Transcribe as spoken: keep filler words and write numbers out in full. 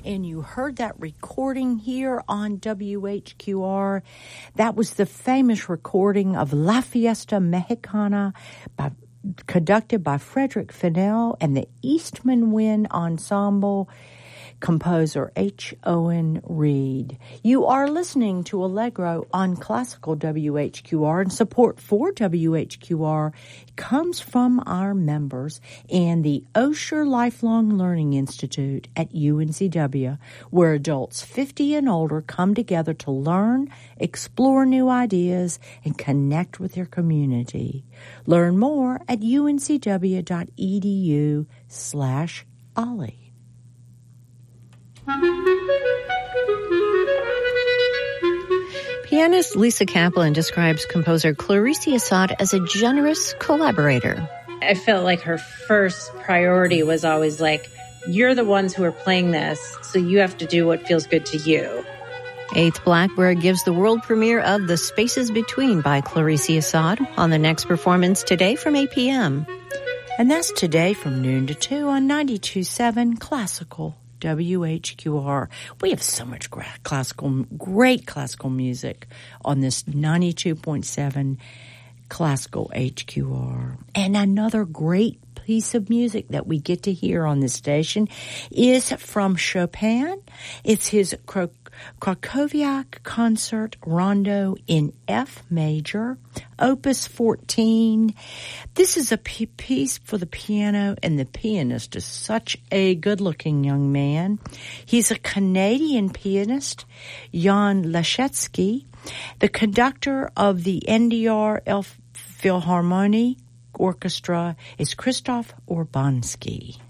and you heard that recording here on W H Q R. That was the famous recording of La Fiesta Mexicana by, conducted by Frederick Fennell and the Eastman Wind Ensemble, composer H. Owen Reed. You are listening to Allegro on Classical W H Q R, and support for W H Q R comes from our members and the Osher Lifelong Learning Institute at U N C W, where adults fifty and older come together to learn, explore new ideas, and connect with their community. Learn more at uncw.edu slash Ollie. Pianist Lisa Kaplan describes composer Clarice Assad as a generous collaborator. I felt like her first priority was always like, you're the ones who are playing this, so you have to do what feels good to you. Eighth Blackbird gives the world premiere of The Spaces Between by Clarice Assad on the next performance today from eight p.m. And that's today from noon to two on ninety-two point seven Classical W H Q R. We have so much gra- classical, great classical music on this ninety-two point seven Classical H Q R. And another great piece of music that we get to hear on this station is from Chopin. It's his Kro- Krakowiak Concert Rondo in F major, Opus fourteen. This is a p- piece for the piano, and the pianist is such a good-looking young man. He's a Canadian pianist, Jan Lashetsky. The conductor of the N D R Philharmonie Orchestra is Krzysztof Urbanski.